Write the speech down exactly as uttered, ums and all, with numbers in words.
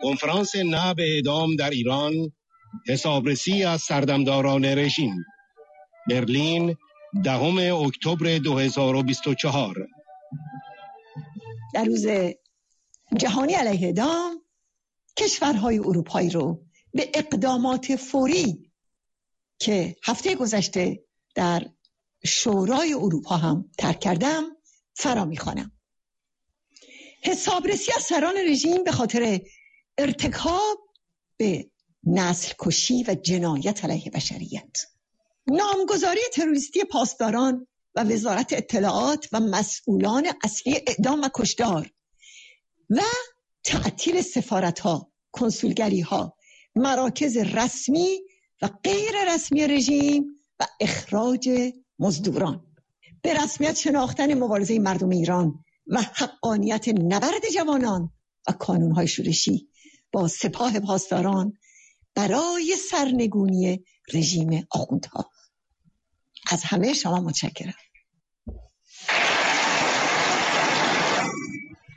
کنفرانس نه به اعدام در ایران، حسابرسی از سردمداران رژیم. برلین، دهم اکتبر دو هزار و بیست و چهار. در روز جهانی علیه اعدام، کشورهای اروپایی رو به اقدامات فوری که هفته گذشته در شورای اروپا هم ترک کردم فرا می‌خوانم. حسابرسی از سران رژیم به خاطر ارتکاب به نسل کشی و جنایت علیه بشریت، نامگذاری تروریستی پاسداران و وزارت اطلاعات و مسئولان اصلی اعدام و کشتار و تعطیل سفارت‌ها، کنسولگری‌ها، مراکز رسمی و غیر رسمی رژیم و اخراج مزدوران، به رسمیت شناختن مبارزه مردم ایران و حقانیت نبرد جوانان و کانون‌های شورشی با سپاه پاسداران برای سرنگونی رژیم آخوندها. از همه شما متشکرم.